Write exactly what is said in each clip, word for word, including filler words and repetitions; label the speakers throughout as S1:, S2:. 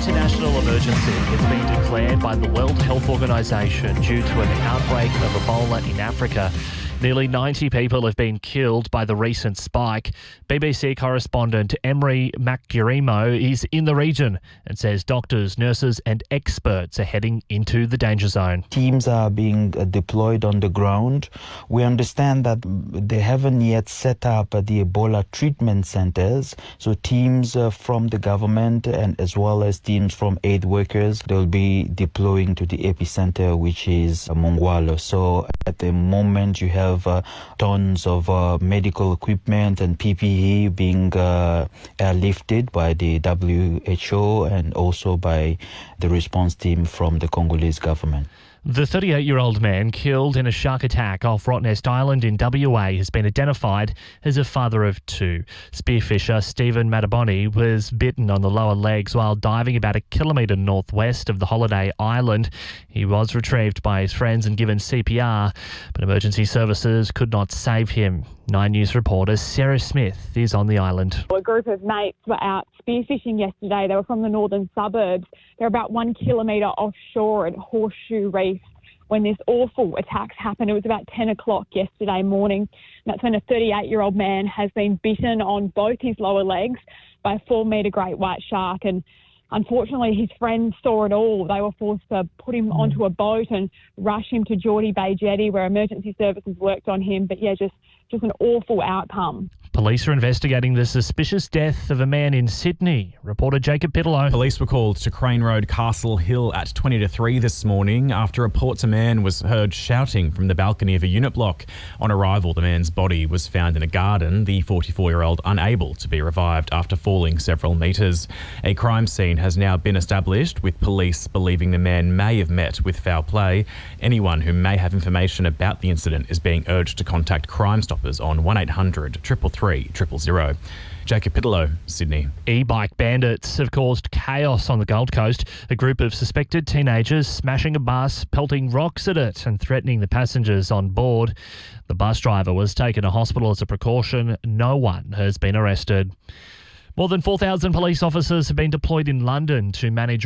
S1: international emergency has been declared by the World Health Organization due to an outbreak of Ebola in Africa. Nearly ninety people have been killed by the recent spike. B B C correspondent Emery Macurimo is in the region and says doctors, nurses and experts are heading into the danger zone.
S2: Teams are being deployed on the ground. We understand that they haven't yet set up the Ebola treatment centers, so teams from the government and as well as teams from aid workers, they'll be deploying to the epicenter, which is Mongwalo. So at the moment you have Uh, tons of uh, medical equipment and P P E being uh, airlifted by the W H O and also by the response team from the Congolese government.
S1: The thirty-eight-year-old man killed in a shark attack off Rottnest Island in W A has been identified as a father of two. Spearfisher Stephen Mataboni was bitten on the lower legs while diving about a kilometre northwest of the holiday island. He was retrieved by his friends and given C P R, but emergency services could not save him. Nine News reporter Sarah Smith is on the island.
S3: A group of mates were out spearfishing yesterday. They were from the northern suburbs. They're about one kilometre offshore at Horseshoe Reef when this awful attacks happened. It was about ten o'clock yesterday morning. And that's when a thirty-eight-year-old man has been bitten on both his lower legs by a four-metre great white shark. And unfortunately, his friends saw it all. They were forced to put him onto a boat and rush him to Geordie Bay Jetty, where emergency services worked on him. But yeah, just, just an awful outcome.
S1: Police are investigating the suspicious death of a man in Sydney. Reporter Jacob Pitlow.
S4: Police were called to Crane Road, Castle Hill at twenty to three this morning after reports a man was heard shouting from the balcony of a unit block. On arrival, the man's body was found in a garden, the forty-four-year-old unable to be revived after falling several metres. A crime scene has now been established, with police believing the man may have met with foul play. Anyone who may have information about the incident is being urged to contact Crime Stoppers on one eight hundred three three three zero zero zero. Jacob Pitlow, Sydney.
S1: E-bike bandits have caused chaos on the Gold Coast. A group of suspected teenagers smashing a bus, pelting rocks at it and threatening the passengers on board. The bus driver was taken to hospital as a precaution. No one has been arrested. More than four thousand police officers have been deployed in London to manage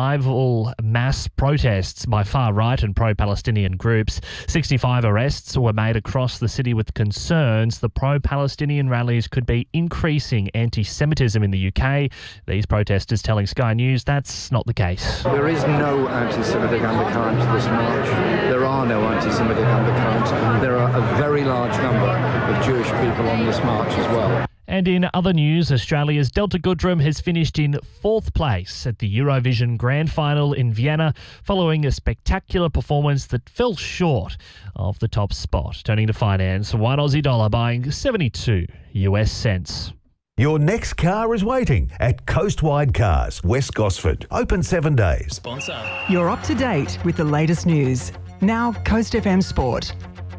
S1: rival mass protests by far-right and pro-Palestinian groups. sixty-five arrests were made across the city with concerns the pro-Palestinian rallies could be increasing anti-Semitism in the U K. These protesters telling Sky News that's not the case.
S5: There is no anti-Semitic undercurrent to this march. There are no anti-Semitic undercurrents. There are a very large number of Jewish people on this march as well.
S1: And in other news, Australia's Delta Goodrem has finished in fourth place at the Eurovision Grand Final in Vienna following a spectacular performance that fell short of the top spot. Turning to finance, one Aussie dollar buying seventy-two U S cents.
S6: Your next car is waiting at Coastwide Cars, West Gosford. Open seven days.
S1: Sponsor.
S7: You're up to date with the latest news. Now, Coast F M Sport.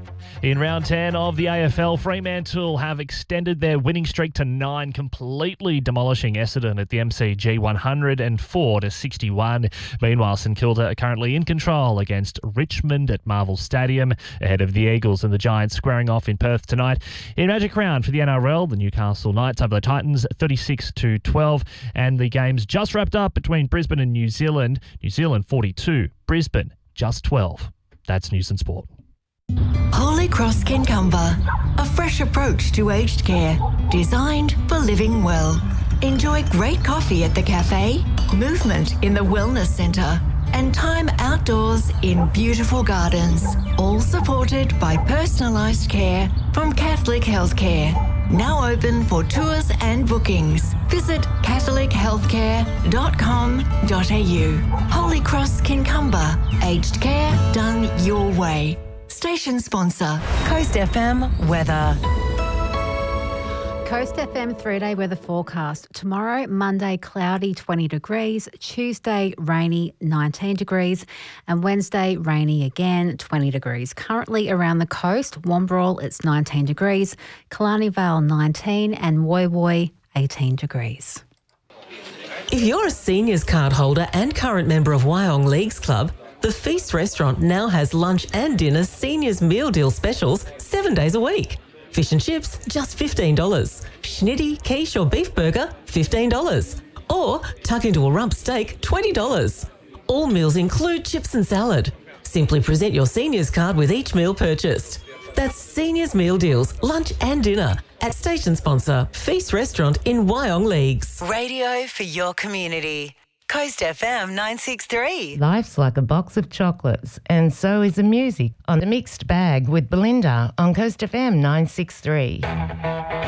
S1: In round ten of the A F L, Fremantle have extended their winning streak to nine, completely demolishing Essendon at the M C G one hundred four to sixty-one. Meanwhile, St Kilda are currently in control against Richmond at Marvel Stadium, ahead of the Eagles and the Giants squaring off in Perth tonight. In Magic Round for the N R L, the Newcastle Knights over the Titans thirty-six to twelve, and the games just wrapped up between Brisbane and New Zealand. New Zealand forty-two, Brisbane just twelve. That's News and Sport.
S8: Holy Cross Kincumber, a fresh approach to aged care, designed for living well. Enjoy great coffee at the cafe, movement in the wellness centre, and time outdoors in beautiful gardens, all supported by personalised care from Catholic Healthcare. Now open for tours and bookings. Visit catholic healthcare dot com dot a u. Holy Cross Kincumber, aged care done your way. Station sponsor, Coast F M weather.
S9: Coast F M three-day weather forecast. Tomorrow, Monday, cloudy, twenty degrees. Tuesday, rainy, nineteen degrees. And Wednesday, rainy again, twenty degrees. Currently around the coast, Wamberal, it's nineteen degrees. Killarney Vale, nineteen. And Woy Woy, eighteen degrees.
S10: If you're a seniors card holder and current member of Wyong Leagues Club, the Feast restaurant now has lunch and dinner seniors meal deal specials seven days a week. Fish and chips, just fifteen dollars. Schnitty, quiche or beef burger, fifteen dollars. Or tuck into a rump steak, twenty dollars. All meals include chips and salad. Simply present your seniors card with each meal purchased. That's Seniors Meal Deals, lunch and dinner at station sponsor Feast Restaurant in Wyong Leagues.
S8: Radio for your community. Coast F M nine six three.
S11: Life's like a box of chocolates, and so is the music on The Mixed Bag with Belinda on Coast F M nine six three.